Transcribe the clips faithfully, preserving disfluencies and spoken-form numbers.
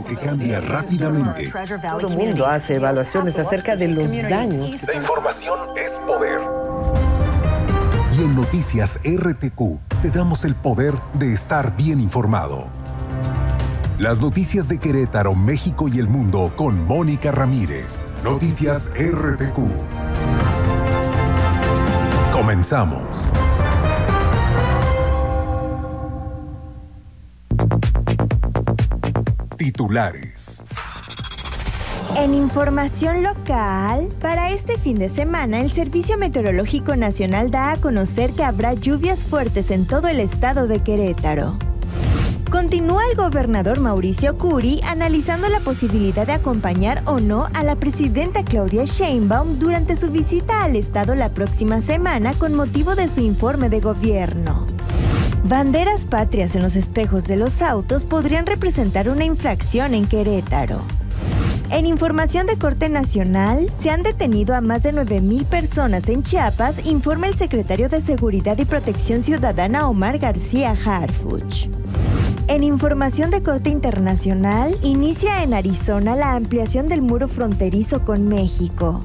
que cambia rápidamente. Todo el mundo hace evaluaciones acerca de los daños. La información es poder. Y en Noticias R T Q te damos el poder de estar bien informado. Las noticias de Querétaro, México y el mundo con Mónica Ramírez. Noticias R T Q. Comenzamos. Titulares. En información local, para este fin de semana, el Servicio Meteorológico Nacional da a conocer que habrá lluvias fuertes en todo el estado de Querétaro. Continúa el gobernador Mauricio Curi analizando la posibilidad de acompañar o no a la presidenta Claudia Sheinbaum durante su visita al estado la próxima semana con motivo de su informe de gobierno. Banderas patrias en los espejos de los autos podrían representar una infracción en Querétaro. En información de corte nacional, se han detenido a más de nueve mil personas en Chiapas, informa el secretario de Seguridad y Protección Ciudadana Omar García Harfuch. En información de corte internacional, inicia en Arizona la ampliación del muro fronterizo con México.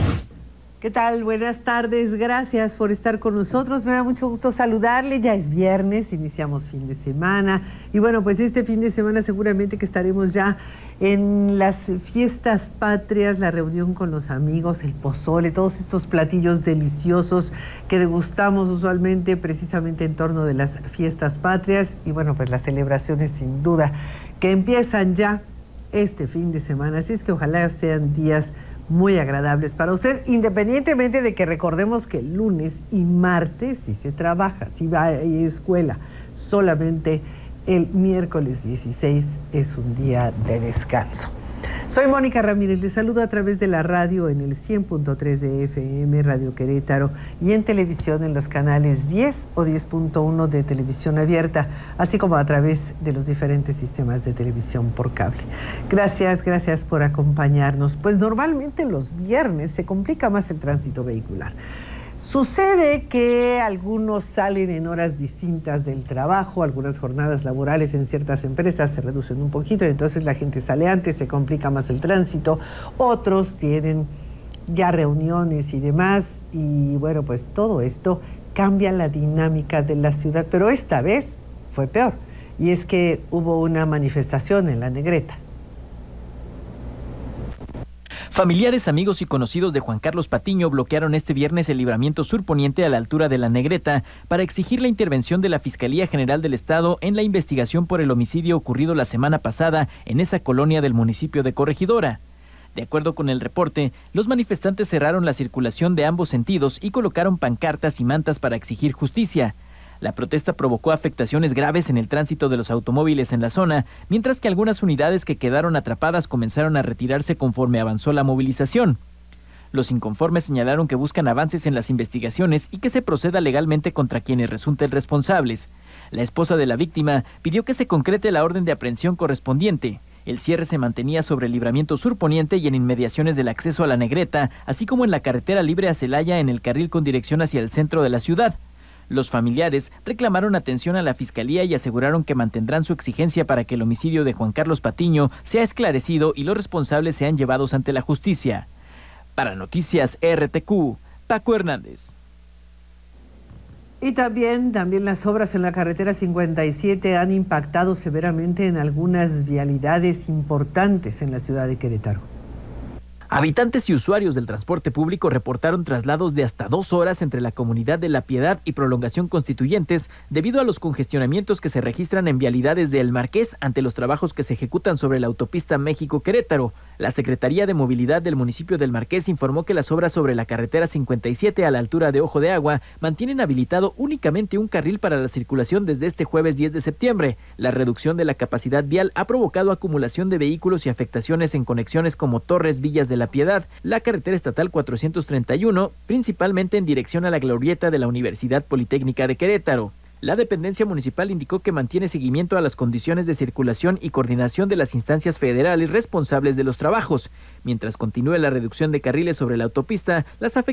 ¿Qué tal? Buenas tardes, gracias por estar con nosotros. Me da mucho gusto saludarle, ya es viernes, iniciamos fin de semana. Y bueno, pues este fin de semana seguramente que estaremos ya en las fiestas patrias, la reunión con los amigos, el pozole, todos estos platillos deliciosos que degustamos usualmente precisamente en torno de las fiestas patrias. Y bueno, pues las celebraciones sin duda que empiezan ya este fin de semana. Así es que ojalá sean días muy agradables para usted, independientemente de que recordemos que el lunes y martes sí se trabaja, sí va a escuela, solamente el miércoles dieciséis es un día de descanso. Soy Mónica Ramírez, les saludo a través de la radio en el cien punto tres de F M, Radio Querétaro, y en televisión en los canales diez o diez punto uno de televisión abierta, así como a través de los diferentes sistemas de televisión por cable. Gracias, gracias por acompañarnos. Pues normalmente los viernes se complica más el tránsito vehicular. Sucede que algunos salen en horas distintas del trabajo, algunas jornadas laborales en ciertas empresas se reducen un poquito y entonces la gente sale antes, se complica más el tránsito. Otros tienen ya reuniones y demás y bueno, pues todo esto cambia la dinámica de la ciudad, pero esta vez fue peor y es que hubo una manifestación en La Negreta. Familiares, amigos y conocidos de Juan Carlos Patiño bloquearon este viernes el libramiento surponiente a la altura de La Negreta para exigir la intervención de la Fiscalía General del Estado en la investigación por el homicidio ocurrido la semana pasada en esa colonia del municipio de Corregidora. De acuerdo con el reporte, los manifestantes cerraron la circulación de ambos sentidos y colocaron pancartas y mantas para exigir justicia. La protesta provocó afectaciones graves en el tránsito de los automóviles en la zona, mientras que algunas unidades que quedaron atrapadas comenzaron a retirarse conforme avanzó la movilización. Los inconformes señalaron que buscan avances en las investigaciones y que se proceda legalmente contra quienes resulten responsables. La esposa de la víctima pidió que se concrete la orden de aprehensión correspondiente. El cierre se mantenía sobre el libramiento surponiente y en inmediaciones del acceso a La Negreta, así como en la carretera libre a Celaya en el carril con dirección hacia el centro de la ciudad. Los familiares reclamaron atención a la Fiscalía y aseguraron que mantendrán su exigencia para que el homicidio de Juan Carlos Patiño sea esclarecido y los responsables sean llevados ante la justicia. Para Noticias R T Q, Paco Hernández. Y también, también las obras en la carretera cincuenta y siete han impactado severamente en algunas vialidades importantes en la ciudad de Querétaro. Habitantes y usuarios del transporte público reportaron traslados de hasta dos horas entre la comunidad de La Piedad y Prolongación Constituyentes debido a los congestionamientos que se registran en vialidades de El Marqués ante los trabajos que se ejecutan sobre la autopista México-Querétaro. La Secretaría de Movilidad del municipio del Marqués informó que las obras sobre la carretera cincuenta y siete a la altura de Ojo de Agua mantienen habilitado únicamente un carril para la circulación desde este jueves diez de septiembre. La reducción de la capacidad vial ha provocado acumulación de vehículos y afectaciones en conexiones como Torres, Villas de La Piedad, la carretera estatal cuatrocientos treinta y uno, principalmente en dirección a la glorieta de la Universidad Politécnica de Querétaro. La dependencia municipal indicó que mantiene seguimiento a las condiciones de circulación y coordinación de las instancias federales responsables de los trabajos. Mientras continúe la reducción de carriles sobre la autopista, las afectaciones